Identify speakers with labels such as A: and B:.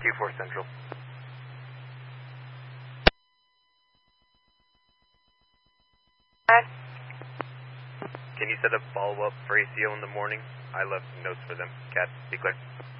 A: Q4 Central. Can you set up follow-up for ACO in the morning? I left notes for them. Cat, be clear.